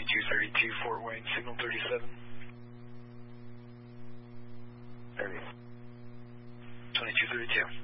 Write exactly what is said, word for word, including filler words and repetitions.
twenty-two thirty-two, Fort Wayne, signal thirty-seven. thirty. twenty-two thirty-two.